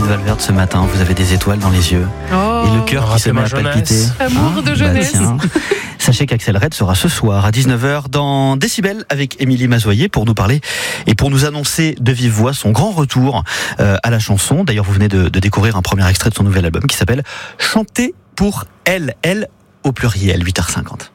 Brigitte Valverde ce matin, vous avez des étoiles dans les yeux et le cœur qui se met à palpiter. Amour de jeunesse. Sachez qu'Axel Red sera ce soir à 19h dans Décibel avec Émilie Mazoyer pour nous parler et pour nous annoncer de vive voix son grand retour à la chanson. D'ailleurs, vous venez de découvrir un premier extrait de son nouvel album qui s'appelle Chanter pour elle au pluriel, 8h50.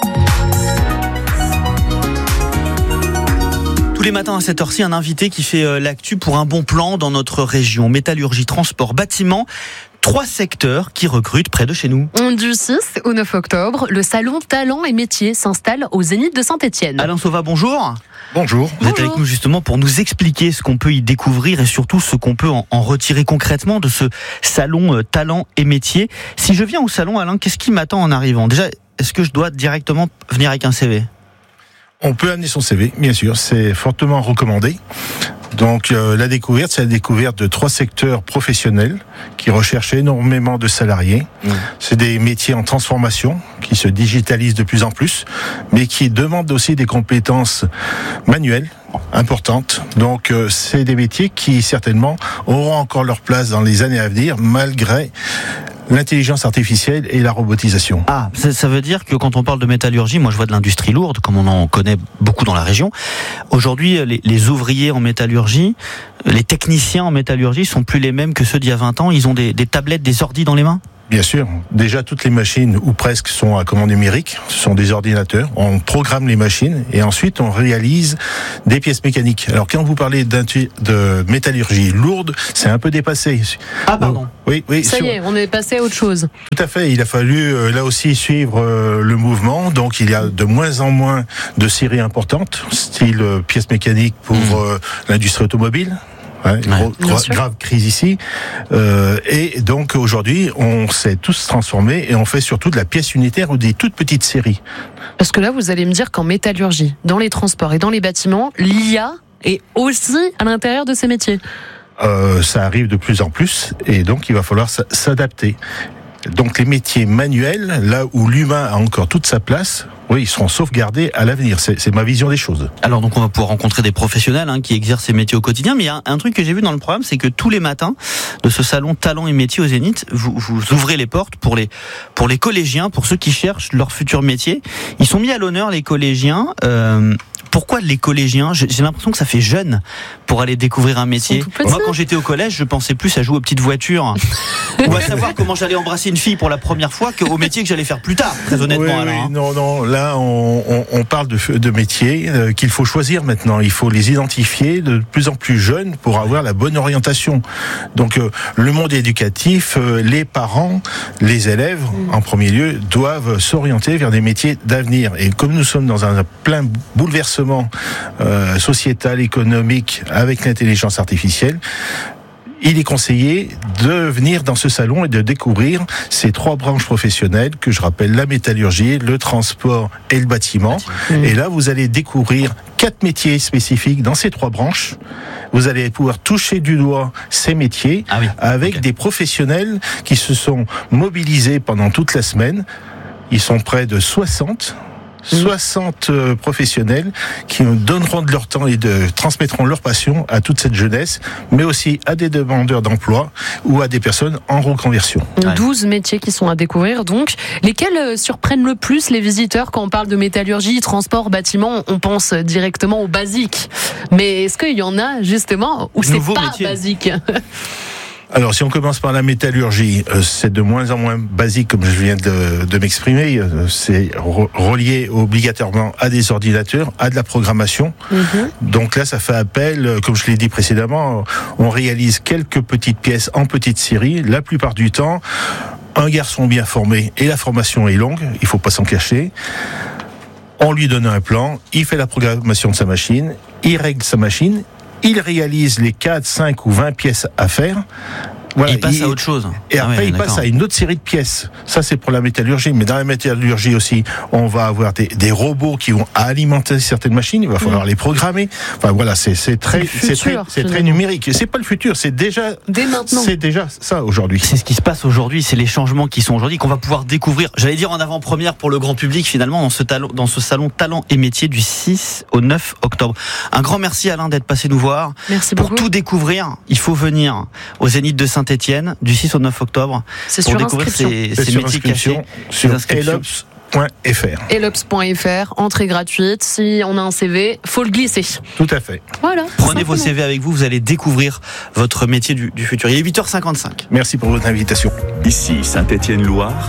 Tous les matins à cette heure-ci, un invité qui fait l'actu pour un bon plan dans notre région. Métallurgie, transport, bâtiment. 3 secteurs qui recrutent près de chez nous. Du 6 au 9 octobre, le salon Talents et Métiers s'installe au Zénith de Saint-Étienne. Alain Sauva, bonjour. Bonjour. Vous êtes avec nous justement pour nous expliquer ce qu'on peut y découvrir et surtout ce qu'on peut en retirer concrètement de ce salon Talents et Métiers. Si je viens au salon, Alain, qu'est-ce qui m'attend en arrivant ? Déjà, est-ce que je dois directement venir avec un CV ? On peut amener son CV, bien sûr, c'est fortement recommandé. Donc la découverte, c'est la découverte de 3 secteurs professionnels qui recherchent énormément de salariés. C'est des métiers en transformation qui se digitalisent de plus en plus, mais qui demandent aussi des compétences manuelles importantes. Donc c'est des métiers qui certainement auront encore leur place dans les années à venir, malgré l'intelligence artificielle et la robotisation. Ah, ça veut dire que quand on parle de métallurgie, moi je vois de l'industrie lourde, comme on en connaît beaucoup dans la région. Aujourd'hui, les ouvriers en métallurgie, les techniciens en métallurgie sont plus les mêmes que ceux d'il y a 20 ans. Ils ont des tablettes, des ordis dans les mains ? Bien sûr. Déjà, toutes les machines, ou presque, sont à commande numérique. Ce sont des ordinateurs. On programme les machines et ensuite on réalise des pièces mécaniques. Alors, quand vous parlez de métallurgie lourde, c'est un peu dépassé. Ah, pardon. Donc, oui. Ça y est, on est passé à autre chose. Tout à fait. Il a fallu, là aussi, suivre le mouvement. Donc, il y a de moins en moins de séries importantes, style pièces mécaniques pour l'industrie automobile. Grave crise ici. Et donc aujourd'hui, on s'est tous transformés et on fait surtout de la pièce unitaire ou des toutes petites séries. Parce que là, vous allez me dire qu'en métallurgie, dans les transports et dans les bâtiments, l'IA est aussi à l'intérieur de ces métiers. Ça arrive de plus en plus et donc il va falloir s'adapter. Donc les métiers manuels, là où l'humain a encore toute sa place, oui, ils seront sauvegardés à l'avenir. C'est ma vision des choses. Alors donc on va pouvoir rencontrer des professionnels qui exercent ces métiers au quotidien. Mais il y a un truc que j'ai vu dans le programme, c'est que tous les matins de ce salon Talents et Métiers au Zénith, vous ouvrez les portes pour les collégiens, pour ceux qui cherchent leur futur métier. Ils sont mis à l'honneur, les collégiens. Pourquoi les collégiens ? J'ai l'impression que ça fait jeune pour aller découvrir un métier. Moi, quand j'étais au collège, je pensais plus à jouer aux petites voitures ou à savoir comment j'allais embrasser une fille pour la première fois qu'au métier que j'allais faire plus tard, très honnêtement. Oui, non, là, on parle de métiers qu'il faut choisir maintenant. Il faut les identifier de plus en plus jeunes pour avoir la bonne orientation. Donc, le monde éducatif, les parents, les élèves, en premier lieu, doivent s'orienter vers des métiers d'avenir. Et comme nous sommes dans un plein bouleversement sociétal, économique, avec l'intelligence artificielle, il est conseillé de venir dans ce salon et de découvrir ces 3 branches professionnelles que je rappelle, la métallurgie, le transport et le bâtiment. Et là, vous allez découvrir 4 métiers spécifiques dans ces 3 branches. Vous allez pouvoir toucher du doigt ces métiers avec des professionnels qui se sont mobilisés pendant toute la semaine. Ils sont près de 60 professionnels qui donneront de leur temps et transmettront leur passion à toute cette jeunesse, mais aussi à des demandeurs d'emploi ou à des personnes en reconversion. 12 métiers qui sont à découvrir donc. Lesquels surprennent le plus les visiteurs quand on parle de métallurgie, transport, bâtiment ? On pense directement au basique. Mais est-ce qu'il y en a justement où c'est pas basique ? Alors, si on commence par la métallurgie, c'est de moins en moins basique, comme je viens de m'exprimer. C'est relié obligatoirement à des ordinateurs, à de la programmation. Donc là, ça fait appel, comme je l'ai dit précédemment, on réalise quelques petites pièces en petite série. La plupart du temps, un garçon bien formé, et la formation est longue, il faut pas s'en cacher. On lui donne un plan, il fait la programmation de sa machine, il règle sa machine, il réalise les 4, 5 ou 20 pièces à faire. Voilà, il passe à autre chose. Et après, il passe à une autre série de pièces. Ça, c'est pour la métallurgie. Mais dans la métallurgie aussi, on va avoir des robots qui vont alimenter certaines machines. Il va falloir les programmer. Enfin, voilà, c'est très numérique. C'est pas le futur. C'est déjà, dès maintenant. C'est déjà ça aujourd'hui. C'est ce qui se passe aujourd'hui. C'est les changements qui sont aujourd'hui qu'on va pouvoir découvrir. J'allais dire en avant-première pour le grand public, finalement, dans ce salon Talents et Métiers du 6 au 9 octobre. Un grand merci, Alain, d'être passé nous voir. Merci pour beaucoup. Tout découvrir, il faut venir au Zénith de Saint-Étienne. Saint-Etienne du 6 au 9 octobre. C'est pour sur découvrir inscription. ces métiers cachés. Sur inscriptions. elops.fr. Entrée gratuite. Si on a un CV, faut le glisser. Tout à fait. Voilà. Prenez vos CV avec vous, vous allez découvrir votre métier du futur. Il est 8h55. Merci pour votre invitation. Ici Saint-Etienne-Loire.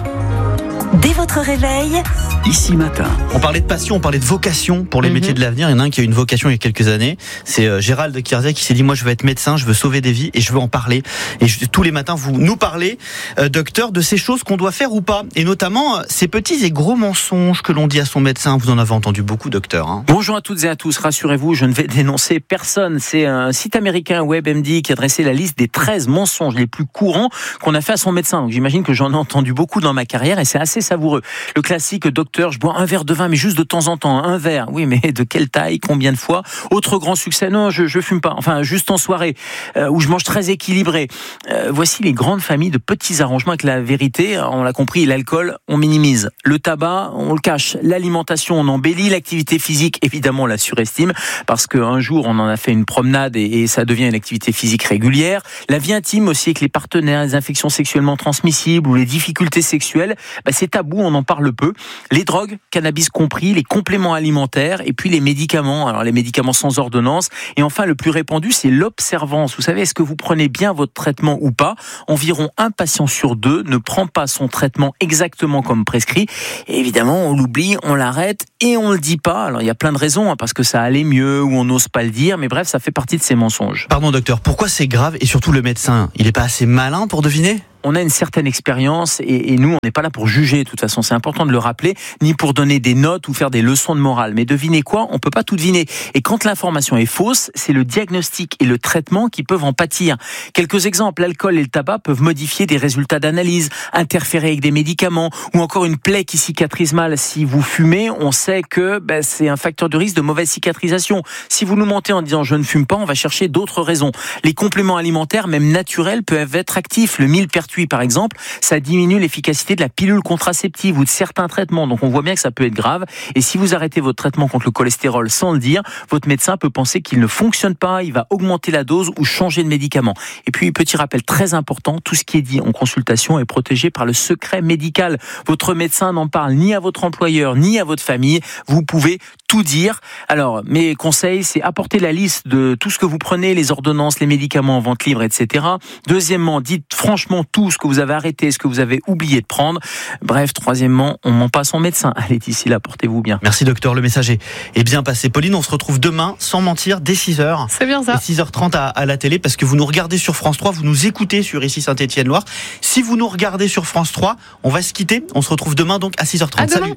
Dès votre réveil, Ici Matin. On parlait de passion, on parlait de vocation pour les métiers de l'avenir. Il y en a un qui a eu une vocation il y a quelques années. C'est Gérald Kierzia qui s'est dit, moi je veux être médecin, je veux sauver des vies et je veux en parler. Et tous les matins, vous nous parlez, docteur, de ces choses qu'on doit faire ou pas. Et notamment, ces petits et gros mensonges que l'on dit à son médecin. Vous en avez entendu beaucoup, docteur. Hein. Bonjour à toutes et à tous. Rassurez-vous, je ne vais dénoncer personne. C'est un site américain, WebMD, qui a dressé la liste des 13 mensonges les plus courants qu'on a fait à son médecin. Donc j'imagine que j'en ai entendu beaucoup dans ma carrière et c'est assez savoureux. Le classique, docteur, je bois un verre de vin, mais juste de temps en temps, un verre. Oui, mais de quelle taille, combien de fois? Autre grand succès, non, je fume pas. Enfin, juste en soirée, où je mange très équilibré. Voici les grandes familles de petits arrangements avec la vérité. On l'a compris, l'alcool, on minimise. Le tabac, on le cache. L'alimentation, on embellit. L'activité physique, évidemment, on la surestime, parce qu'un jour, on en a fait une promenade et ça devient une activité physique régulière. La vie intime aussi avec les partenaires, les infections sexuellement transmissibles ou les difficultés sexuelles, c'est tabou, on en parle peu. Les drogues, cannabis compris, les compléments alimentaires et puis les médicaments. Alors les médicaments sans ordonnance. Et enfin, le plus répandu, c'est l'observance. Vous savez, est-ce que vous prenez bien votre traitement ou pas? Environ un patient sur deux ne prend pas son traitement exactement comme prescrit. Et évidemment, on l'oublie, on l'arrête et on le dit pas. Alors il y a plein de raisons, parce que ça allait mieux ou on n'ose pas le dire. Mais bref, ça fait partie de ces mensonges. Pardon, docteur, pourquoi c'est grave? Et surtout, le médecin, il est pas assez malin pour deviner? On a une certaine expérience et nous, on n'est pas là pour juger, de toute façon, c'est important de le rappeler, ni pour donner des notes ou faire des leçons de morale. Mais devinez quoi? On peut pas tout deviner. Et quand l'information est fausse, c'est le diagnostic et le traitement qui peuvent en pâtir. Quelques exemples, l'alcool et le tabac peuvent modifier des résultats d'analyse, interférer avec des médicaments, ou encore une plaie qui cicatrise mal. Si vous fumez, on sait que c'est un facteur de risque de mauvaise cicatrisation. Si vous nous mentez en disant je ne fume pas, on va chercher d'autres raisons. Les compléments alimentaires, même naturels, peuvent être actifs. Le millepertuis, par exemple, ça diminue l'efficacité de la pilule contraceptive ou de certains traitements. Donc on voit bien que ça peut être grave. Et si vous arrêtez votre traitement contre le cholestérol sans le dire, votre médecin peut penser qu'il ne fonctionne pas, il va augmenter la dose ou changer de médicament. Et puis, petit rappel très important, tout ce qui est dit en consultation est protégé par le secret médical. Votre médecin n'en parle ni à votre employeur, ni à votre famille. Vous pouvez tout dire. Alors, mes conseils, c'est apporter la liste de tout ce que vous prenez, les ordonnances, les médicaments en vente libre, etc. Deuxièmement, dites franchement tout ce que vous avez arrêté, ce que vous avez oublié de prendre. Bref, troisièmement, on ment pas à son médecin. Allez, d'ici là, portez-vous bien. Merci docteur, le message est bien passé. Pauline, on se retrouve demain, sans mentir, dès 6h. C'est bien ça. Et 6h30 à la télé, parce que vous nous regardez sur France 3, vous nous écoutez sur ici Saint-Etienne-Loire. Si vous nous regardez sur France 3, on va se quitter. On se retrouve demain donc à 6h30. À demain. Salut.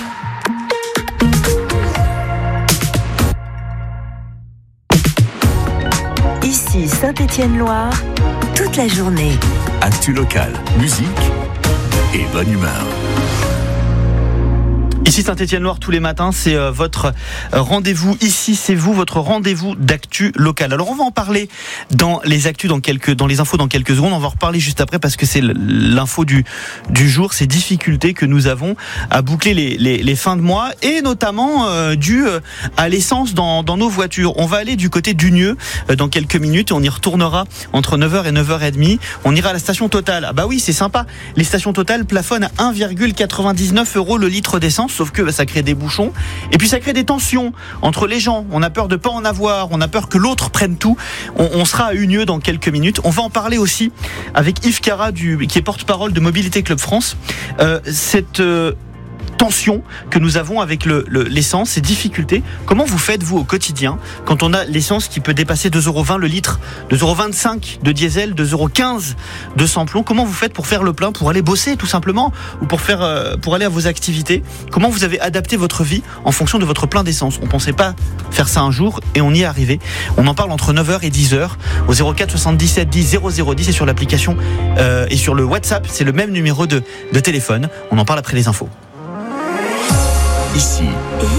ici Saint-Etienne-Loire, toute la journée. Actu locale, musique et bonne humeur. Ici Saint-Etienne-Loire tous les matins, c'est votre rendez-vous. Ici, c'est vous, votre rendez-vous d'actu local. Alors on va en parler dans les actus, dans les infos dans quelques secondes. On va en reparler juste après parce que c'est l'info du jour, ces difficultés que nous avons à boucler les fins de mois et notamment dues à l'essence dans nos voitures. On va aller du côté d'Unieux dans quelques minutes. On y retournera entre 9h et 9h30. On ira à la station Total. Ah bah oui, c'est sympa. Les stations Total plafonnent à 1,99 € le litre d'essence. Sauf que ça crée des bouchons et puis ça crée des tensions entre les gens. On a peur de pas en avoir, on a peur que l'autre prenne tout. On sera à Unieux dans quelques minutes. On va en parler aussi avec Yves Cara qui est porte-parole de Mobilité Club France. Cette tension que nous avons avec l'essence, ces difficultés. Comment vous faites, vous, au quotidien, quand on a l'essence qui peut dépasser 2,20 € le litre, 2,25 € de diesel, 2,15 € de samplon? Comment vous faites pour faire le plein, pour aller bosser, tout simplement, ou pour aller à vos activités? Comment vous avez adapté votre vie en fonction de votre plein d'essence? On pensait pas faire ça un jour et on y est arrivé. On en parle entre 9h et 10h au 04 77 10 0010 et sur l'application et sur le WhatsApp, c'est le même numéro de téléphone. On en parle après les infos. Ici,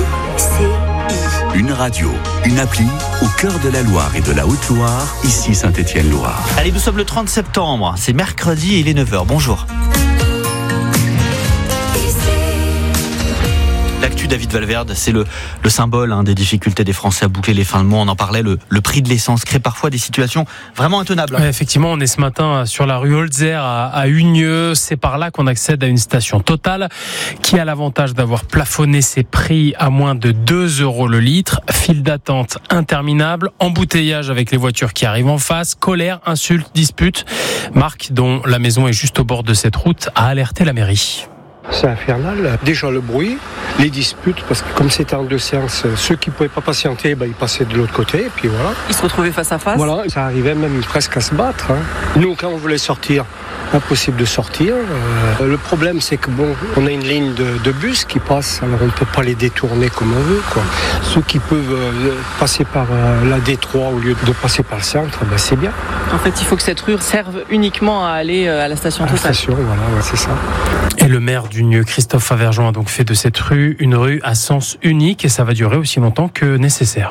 une radio, une appli au cœur de la Loire et de la Haute-Loire, ici Saint-Etienne-Loire. Allez, nous sommes le 30 septembre, c'est mercredi et il est 9h. Bonjour. L'actu déçu, David Valverde. C'est le symbole des difficultés des Français à boucler les fins de mois. On en parlait, le prix de l'essence crée parfois des situations vraiment intenables. Ouais, effectivement, on est ce matin sur la rue Holzer à Unieux. C'est par là qu'on accède à une station Total qui a l'avantage d'avoir plafonné ses prix à moins de 2 € le litre. File d'attente interminable, embouteillage avec les voitures qui arrivent en face, colère, insultes, disputes. Marc, dont la maison est juste au bord de cette route, a alerté la mairie. C'est infernal. Déjà le bruit, les disputes, parce que comme c'était en 2 séances, ceux qui ne pouvaient pas patienter, ils passaient de l'autre côté, et puis voilà. Ils se retrouvaient face à face. Voilà, ça arrivait même presque à se battre. Nous, quand on voulait sortir, impossible de sortir. Le problème, c'est que on a une ligne de bus qui passe, alors on ne peut pas les détourner comme on veut, quoi. Ceux qui peuvent passer par la D3 au lieu de passer par le centre, c'est bien. En fait, il faut que cette rue serve uniquement à aller à la station Total. La station, voilà, c'est ça. Et le maire d'Unieux, Christophe Favergeon, a donc fait de cette rue une rue à sens unique et ça va durer aussi longtemps que nécessaire.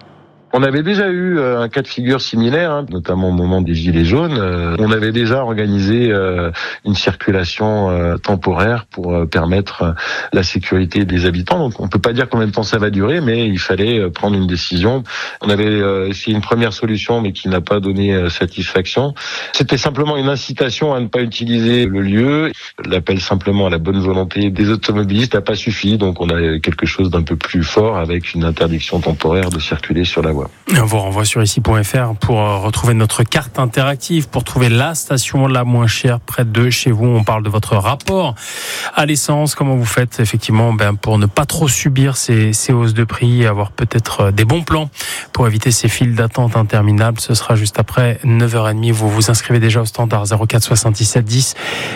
On avait déjà eu un cas de figure similaire, notamment au moment des Gilets jaunes. On avait déjà organisé une circulation temporaire pour permettre la sécurité des habitants. Donc on peut pas dire combien de temps ça va durer, mais il fallait prendre une décision. On avait essayé une première solution, mais qui n'a pas donné satisfaction. C'était simplement une incitation à ne pas utiliser le lieu. L'appel simplement à la bonne volonté des automobilistes n'a pas suffi. Donc on a quelque chose d'un peu plus fort avec une interdiction temporaire de circuler sur la voie. On vous renvoie sur ici.fr pour retrouver notre carte interactive, pour trouver la station la moins chère près de chez vous. On parle de votre rapport à l'essence. Comment vous faites effectivement pour ne pas trop subir ces hausses de prix et avoir peut-être des bons plans pour éviter ces files d'attente interminables. Ce sera juste après 9h30. Vous vous inscrivez déjà au standard 04 77 10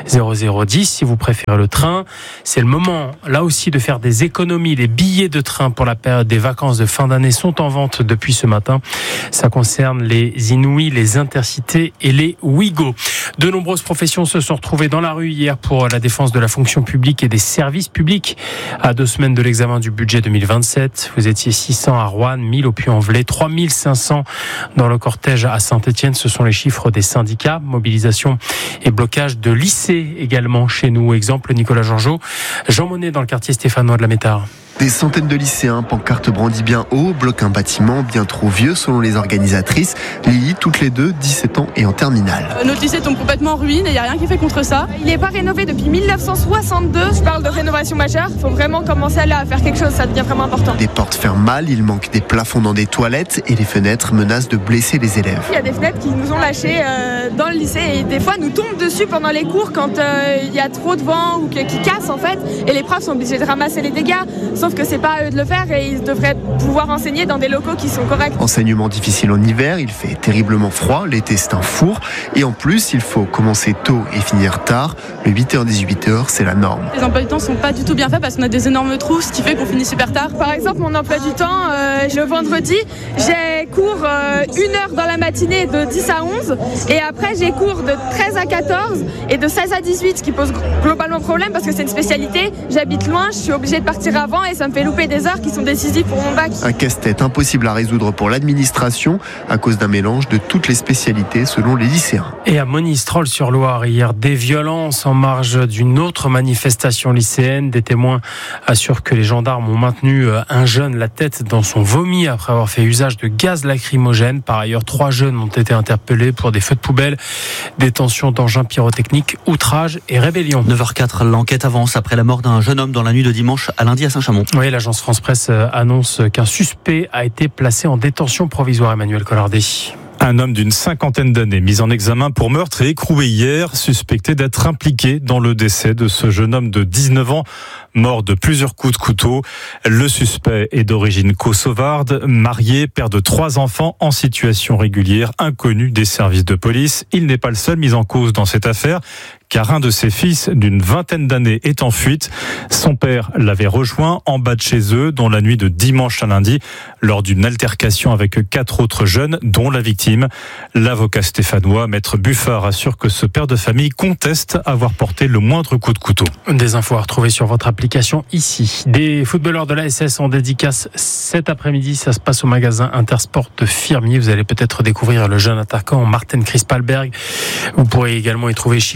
00 10 si vous préférez le train. C'est le moment là aussi de faire des économies. Les billets de train pour la période des vacances de fin d'année sont en vente depuis ce matin. Ça concerne les Inouïs, les Intercités et les Ouigo. De nombreuses professions se sont retrouvées dans la rue hier pour la défense de la fonction publique et des services publics. À 2 semaines de l'examen du budget 2027, vous étiez 600 à Roanne, 1000 au Puy-en-Velay, 3500 dans le cortège à Saint-Étienne. Ce sont les chiffres des syndicats. Mobilisation et blocage de lycées également chez nous. Exemple, Nicolas Georgeot, Jean Monnet dans le quartier stéphanois de la Métard. Des centaines de lycéens, pancartes brandies bien haut, bloquent un bâtiment bien trop vieux selon les organisatrices. Lily, toutes les deux, 17 ans et en terminale. Notre lycée tombe complètement en ruine et il n'y a rien qui est fait contre ça. Il n'est pas rénové depuis 1962. Je parle de rénovation majeure. Il faut vraiment commencer à faire quelque chose, ça devient vraiment important. Des portes ferment mal, il manque des plafonds dans des toilettes et les fenêtres menacent de blesser les élèves. Il y a des fenêtres qui nous ont lâchées dans le lycée et des fois nous tombent dessus pendant les cours quand il y a trop de vent ou qui casse en fait. Et les profs sont obligés de ramasser les dégâts. Sauf que c'est pas à eux de le faire et ils devraient pouvoir enseigner dans des locaux qui sont corrects. Enseignement difficile en hiver, il fait terriblement froid, l'été c'est un four et en plus il faut commencer tôt et finir tard. Le 8h-18h c'est la norme. Les emplois du temps sont pas du tout bien faits parce qu'on a des énormes trous, ce qui fait qu'on finit super tard. Par exemple mon emploi du temps, le vendredi j'ai cours 1 heure dans la matinée de 10 à 11 et après j'ai cours de 13 à 14 et de 16 à 18, ce qui pose globalement problème parce que c'est une spécialité. J'habite loin, je suis obligée de partir avant et ça me fait louper des heures qui sont décisives pour mon bac. Un casse-tête impossible à résoudre pour l'administration à cause d'un mélange de toutes les spécialités selon les lycéens. Et à Monistrol-sur-Loire, hier, des violences en marge d'une autre manifestation lycéenne. Des témoins assurent que les gendarmes ont maintenu un jeune la tête dans son vomi après avoir fait usage de gaz lacrymogène. Par ailleurs, 3 jeunes ont été interpellés pour des feux de poubelle, détention d'engins pyrotechniques, outrage et rébellion. 9h04, l'enquête avance après la mort d'un jeune homme dans la nuit de dimanche à lundi à Saint-Chamond. Oui, l'agence France-Presse annonce qu'un suspect a été placé en détention provisoire. Emmanuel Collardet. Un homme d'une 50aine d'années mis en examen pour meurtre et écroué hier, suspecté d'être impliqué dans le décès de ce jeune homme de 19 ans, mort de plusieurs coups de couteau. Le suspect est d'origine kosovarde, marié, père de 3 enfants en situation régulière, inconnu des services de police. Il n'est pas le seul mis en cause dans cette affaire, car un de ses fils d'une 20aine d'années est en fuite. Son père l'avait rejoint en bas de chez eux dans la nuit de dimanche à lundi lors d'une altercation avec 4 autres jeunes, dont la victime. L'avocat stéphanois, Maître Buffard, assure que ce père de famille conteste avoir porté le moindre coup de couteau. Des infos à retrouver sur votre application ici. Des footballeurs de l'ASS en dédicace cet après-midi. Ça se passe au magasin Intersport de Firmier. Vous allez peut-être découvrir le jeune attaquant Martin Krispalberg. Vous pourrez également y trouver Chico Lamba,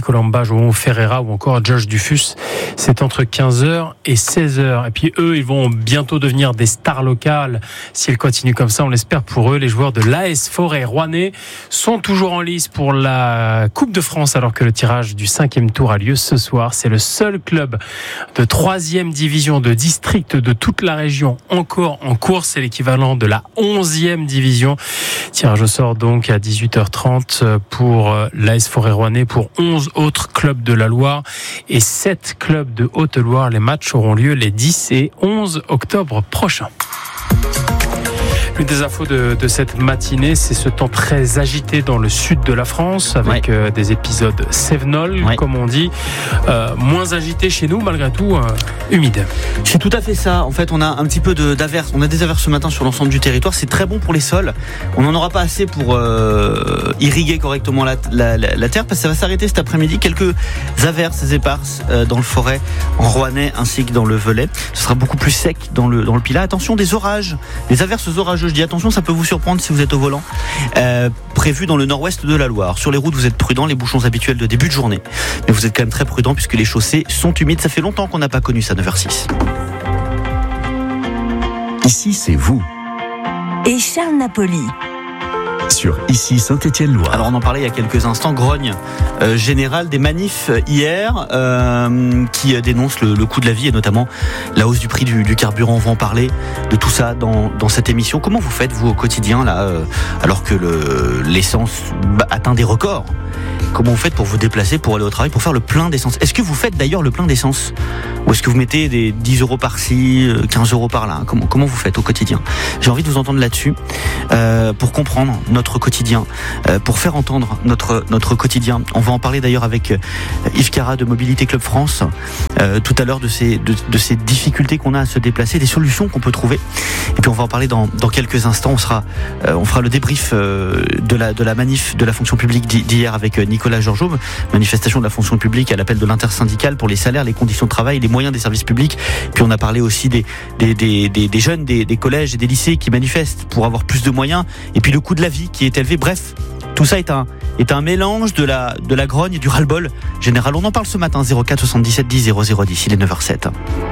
João Ferreira ou encore Josh Dufus. C'est entre 15h et 16h. Et puis eux, ils vont bientôt devenir des stars locales. S'ils continuent comme ça, on l'espère pour eux. Les joueurs de l'AS Forêt Rouennais sont toujours en lice pour la Coupe de France, alors que le tirage du 5e tour a lieu ce soir. C'est le seul club de 3e division de district de toute la région encore en course. C'est l'équivalent de la 11e division. Tirage au sort donc à 18h30 pour l'AS Forêt Rouennais, pour 11 autres clubs de la Loire et 7 clubs de Haute-Loire. Les matchs auront lieu les 10 et 11 octobre prochains. Une des infos de cette matinée, c'est ce temps très agité dans le sud de la France, avec des épisodes cévenols, comme on dit, moins agité chez nous, malgré tout, humide. C'est tout à fait ça. En fait, on a un petit peu d'averses. On a des averses ce matin sur l'ensemble du territoire. C'est très bon pour les sols. On n'en aura pas assez pour irriguer correctement la terre, parce que ça va s'arrêter cet après-midi. Quelques averses éparses dans le Forêt, en Rouennais, ainsi que dans le Velay. Ce sera beaucoup plus sec dans le Pilat. Attention, des orages, des averses orageuses. Je dis attention, ça peut vous surprendre si vous êtes au volant. Prévu dans le nord-ouest de la Loire. Sur les routes, vous êtes prudents, les bouchons habituels de début de journée. Mais vous êtes quand même très prudents puisque les chaussées sont humides. Ça fait longtemps qu'on n'a pas connu ça, 9h06. Ici, c'est vous. Et Charles Napoli. Sur Ici Saint-Étienne-Loire. Alors on en parlait il y a quelques instants, grogne générale des manifs hier qui dénoncent le coût de la vie et notamment la hausse du prix du carburant. On va en parler de tout ça dans cette émission. Comment vous faites vous au quotidien là, alors que l'essence atteint des records? Comment vous faites pour vous déplacer, pour aller au travail, pour faire le plein d'essence? Est-ce que vous faites d'ailleurs le plein d'essence? Ou est-ce que vous mettez des 10 euros par-ci, 15 euros par-là? Comment vous faites au quotidien? J'ai envie de vous entendre là-dessus pour comprendre notre quotidien, pour faire entendre notre quotidien. On va en parler d'ailleurs avec Yves Cara de Mobilité Club France tout à l'heure de ces difficultés qu'on a à se déplacer, des solutions qu'on peut trouver. Et puis on va en parler dans quelques instants. On fera le débrief de la manif de la fonction publique d'hier avec Nicolas Georgeau, manifestation de la fonction publique à l'appel de l'intersyndicale pour les salaires, les conditions de travail, les moyens des services publics. Puis on a parlé aussi des jeunes des collèges et des lycées qui manifestent pour avoir plus de moyens, et puis le coût de la vie qui est élevé. Bref, tout ça est un mélange de la grogne et du ras-le-bol général. On en parle ce matin, 04 77 10 0010, il est 9h07.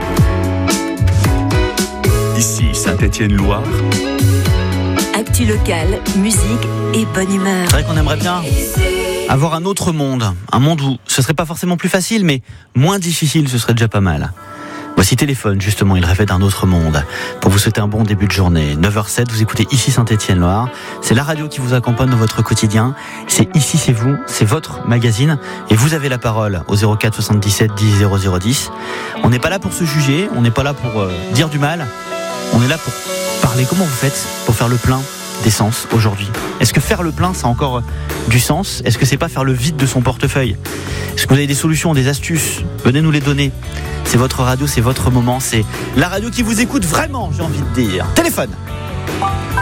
Ici Saint-Étienne-Loire. Actu locale, musique et bonne humeur. C'est vrai qu'on aimerait bien avoir un autre monde, un monde où ce serait pas forcément plus facile, mais moins difficile, ce serait déjà pas mal. Voici Téléphone, justement, il rêvait d'un autre monde. Pour vous souhaiter un bon début de journée. 9h07, vous écoutez Ici Saint-Étienne-Loire. C'est la radio qui vous accompagne dans votre quotidien. C'est Ici, c'est vous, c'est votre magazine. Et vous avez la parole au 04 77 10 0010. On n'est pas là pour se juger, on n'est pas là pour dire du mal. On est là pour parler. Comment vous faites pour faire le plein d'essence aujourd'hui? Est-ce que faire le plein, ça a encore du sens? Est-ce que c'est pas faire le vide de son portefeuille? Est-ce que vous avez des solutions, des astuces? Venez nous les donner. C'est votre radio, c'est votre moment, c'est la radio qui vous écoute vraiment, j'ai envie de dire. Téléphone.